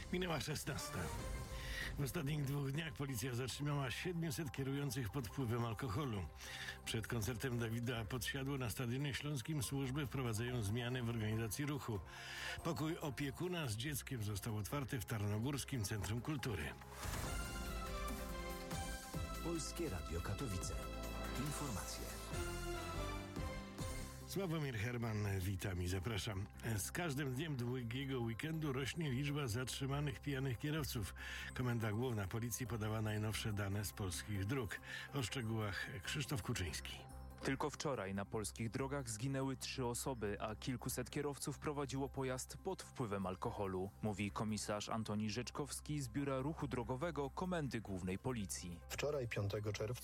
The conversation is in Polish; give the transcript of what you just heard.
Minęła 16. W ostatnich 2 dniach policja zatrzymała 700 kierujących pod wpływem alkoholu. Przed koncertem Dawida Podsiadło na Stadionie Śląskim służby wprowadzają zmiany w organizacji ruchu. Pokój opiekuna z dzieckiem został otwarty w Tarnogórskim Centrum Kultury. Polskie Radio Katowice. Informacje. Sławomir Herman, witam i zapraszam. Z każdym dniem długiego weekendu rośnie liczba zatrzymanych pijanych kierowców. Komenda Główna Policji podała najnowsze dane z polskich dróg. O szczegółach Krzysztof Kuczyński. Tylko wczoraj na polskich drogach zginęły 3 osoby, a kilkuset kierowców prowadziło pojazd pod wpływem alkoholu, mówi komisarz Antoni Rzeczkowski z Biura Ruchu Drogowego Komendy Głównej Policji. Wczoraj, 5 czerwca,